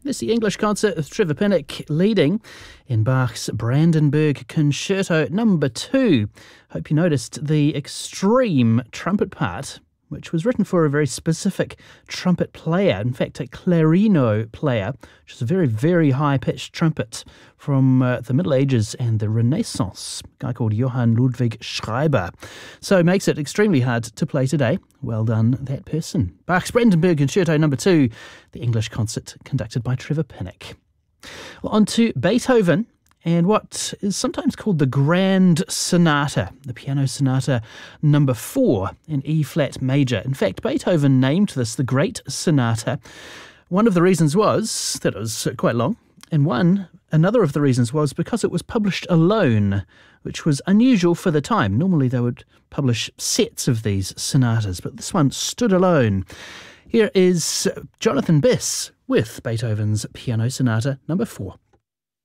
This is the English concert with Trevor Pinnock leading in Bach's Brandenburg Concerto No. 2. Hope you noticed the extreme trumpet part, which was written for a very specific trumpet player, in fact a clarino player, which is a very, very high-pitched trumpet from the Middle Ages and the Renaissance, a guy called Johann Ludwig Schreiber. So it makes it extremely hard to play today. Well done, that person. Bach's Brandenburg Concerto No. 2, the English concert conducted by Trevor Pinnock. Well, on to Beethoven and what is sometimes called the Grand Sonata, the Piano Sonata No. 4 in E-flat major. In fact, Beethoven named this the Great Sonata. One of the reasons was that it was quite long, and another of the reasons was because it was published alone, which was unusual for the time. Normally they would publish sets of these sonatas, but this one stood alone. Here is Jonathan Biss with Beethoven's Piano Sonata No. 4.